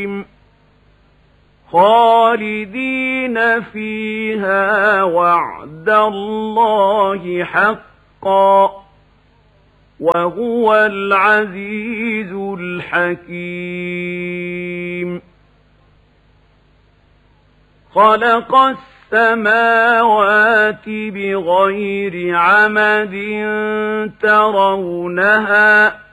الرجيم خالدين فيها وعد الله حقا وهو العزيز الحكيم خلق السماوات بغير عمد ترونها